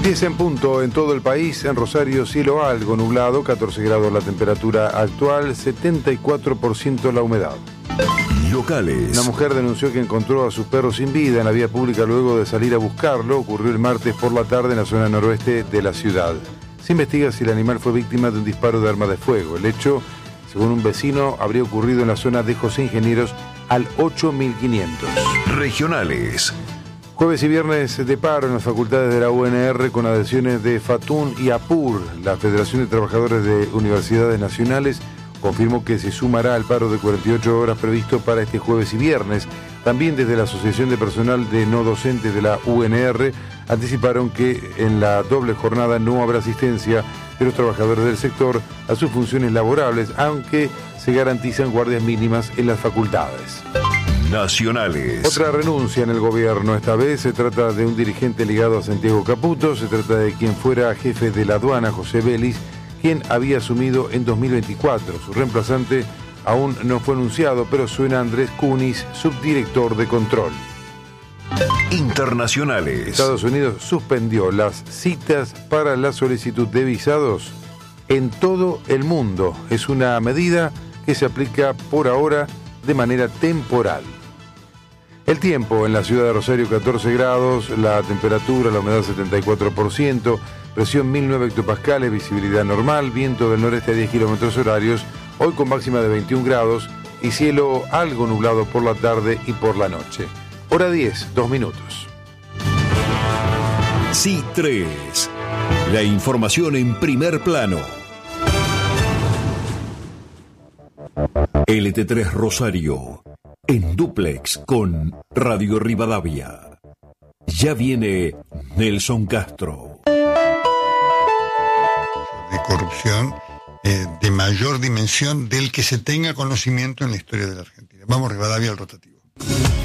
10 en punto en todo el país. En Rosario, cielo algo nublado, 14 grados la temperatura actual, 74% la humedad. Locales. Una mujer denunció que encontró a su perro sin vida en la vía pública luego de salir a buscarlo. Ocurrió el martes por la tarde en la zona noroeste de la ciudad. Se investiga si el animal fue víctima de un disparo de arma de fuego. El hecho, según un vecino, habría ocurrido en la zona de José Ingenieros al 8500. Regionales. Jueves y viernes de paro en las facultades de la UNR con adhesiones de FATUN y APUR. La Federación de Trabajadores de Universidades Nacionales confirmó que se sumará al paro de 48 horas previsto para este jueves y viernes. También desde la Asociación de Personal de No Docentes de la UNR anticiparon que en la doble jornada no habrá asistencia de los trabajadores del sector a sus funciones laborables, aunque se garantizan guardias mínimas en las facultades. Nacionales. Otra renuncia en el gobierno. Esta vez se trata de un dirigente ligado a Santiago Caputo. Se trata de quien fuera jefe de la aduana, José Vélez, quien había asumido en 2024. Su reemplazante aún no fue anunciado, pero suena Andrés Kunis, subdirector de control. Internacionales. Estados Unidos suspendió las citas para la solicitud de visados en todo el mundo. Es una medida que se aplica por ahora de manera temporal. El tiempo en la ciudad de Rosario, 14 grados, la temperatura, la humedad 74%, presión 1009 hectopascales, visibilidad normal, viento del noreste a 10 kilómetros horarios, hoy con máxima de 21 grados y cielo algo nublado por la tarde y por la noche. Hora 10, 2 minutos. Sí 3. La información en primer plano. LT3 Rosario, en dúplex con Radio Rivadavia. Ya viene Nelson Castro. De corrupción de mayor dimensión del que se tenga conocimiento en la historia de la Argentina. Vamos, Rivadavia, al rotativo.